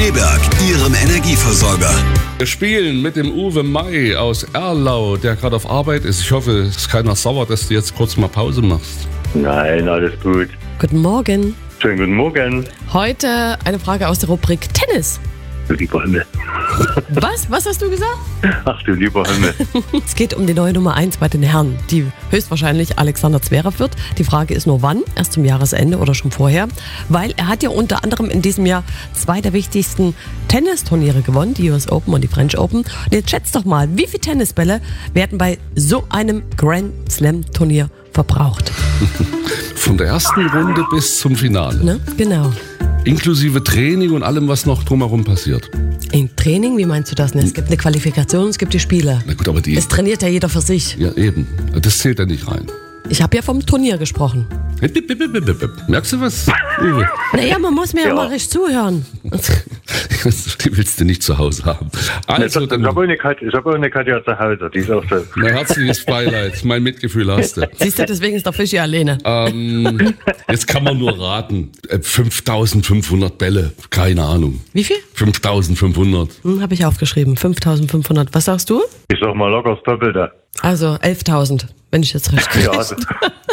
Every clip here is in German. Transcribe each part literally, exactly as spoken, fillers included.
Schneeberg, Ihrem Energieversorger. Wir spielen mit dem Uwe May aus Erlau, der gerade auf Arbeit ist. Ich hoffe, es ist keiner sauer, dass du jetzt kurz mal Pause machst. Nein, alles gut. Guten Morgen. Schönen guten Morgen. Heute eine Frage aus der Rubrik Tennis. Du lieber Himmel. Was? Was hast du gesagt? Ach du lieber Himmel. Es geht um die neue Nummer eins bei den Herren, die höchstwahrscheinlich Alexander Zverev wird. Die Frage ist nur wann, erst zum Jahresende oder schon vorher. Weil er hat ja unter anderem in diesem Jahr zwei der wichtigsten Tennisturniere gewonnen, die U S Open und die French Open. Und jetzt schätzt doch mal, wie viele Tennisbälle werden bei so einem Grand Slam Turnier verbraucht? Von der ersten Runde bis zum Finale. Ne? Genau. Inklusive Training und allem, was noch drumherum passiert. Im Training, wie meinst du das? Ne? Es gibt eine Qualifikation, es gibt die Spiele. Na gut, aber die... Es trainiert ja jeder für sich. Ja, eben. Das zählt ja nicht rein. Ich habe ja vom Turnier gesprochen. Merkst du was, Uwe? Naja, man muss mir ja, Ja. mal recht zuhören. Die willst du nicht zu Hause haben. Also, ich dann, habe auch eine Katja, ich hab auch eine Katja zu Hause, die ist auch so. mein herzliches Beileid. Mein Mitgefühl hast du. Siehst du, deswegen ist der Fisch ja alleine. Ähm, jetzt kann man nur raten. Äh, fünftausendfünfhundert Bälle. Keine Ahnung. Wie viel? fünftausendfünfhundert. Hm, habe ich aufgeschrieben. fünftausendfünfhundert. Was sagst du? Ich sag mal locker das Doppelte. Also elftausend, wenn ich jetzt recht kriege. Ja, also,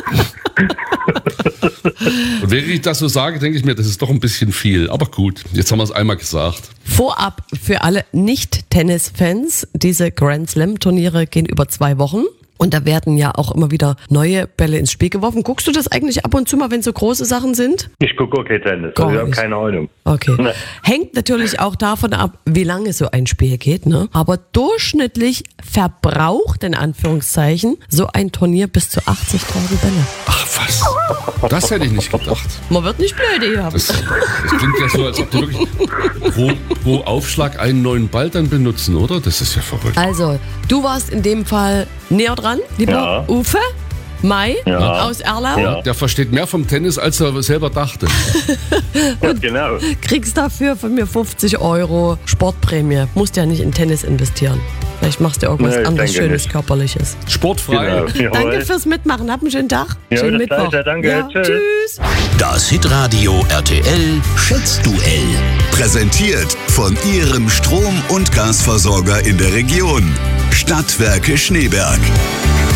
Und wenn ich das so sage, denke ich mir, das ist doch ein bisschen viel. Aber gut, jetzt haben wir es einmal gesagt. Vorab für alle Nicht-Tennis-Fans, diese Grand Slam-Turniere gehen über zwei Wochen. Und da werden ja auch immer wieder neue Bälle ins Spiel geworfen. Guckst du das eigentlich ab und zu mal, wenn so große Sachen sind? ich gucke auch kein Tennis, Gar also ich habe nicht. keine Ahnung. Okay. Nee. Hängt natürlich auch davon ab, wie lange so ein Spiel geht, ne? Aber durchschnittlich verbraucht, in Anführungszeichen, so ein Turnier bis zu achtzigtausend Bälle. Ach was, das hätte ich nicht gedacht. Man wird nicht blöde hier. Das, das klingt ja so, als ob die wirklich pro, pro Aufschlag einen neuen Ball dann benutzen, oder? Das ist ja verrückt. Also, du warst in dem Fall näher dran, lieber Ja. Uwe May Ja. aus Erlau. Ja. Der versteht mehr vom Tennis, als er selber dachte. Ja, genau. Kriegst dafür von mir fünfzig Euro Sportprämie. Musst ja nicht in Tennis investieren. Vielleicht machst du irgendwas Nee, ich anderes denke Schönes, nicht. Körperliches. Sportfrei. Genau. Danke Jawohl. fürs Mitmachen. Hab einen schönen Tag. Ja, schönen das Mittwoch. Gleiche. Danke. Ja, Tschüss. tschüss. Das Hitradio R T L Schätzduell. Präsentiert von Ihrem Strom- und Gasversorger in der Region. Stadtwerke Schneeberg.